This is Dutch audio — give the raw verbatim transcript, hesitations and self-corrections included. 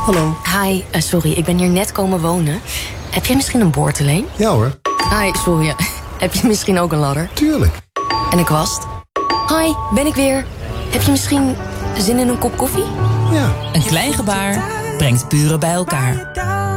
Hallo. Hi, uh, sorry, ik ben hier net komen wonen. Heb jij misschien een boordeleen? Ja hoor. Hi, sorry. Heb je misschien ook een ladder? Tuurlijk. En een kwast? Hi, ben ik weer. Heb je misschien zin in een kop koffie? Ja. Een klein gebaar brengt buren bij elkaar.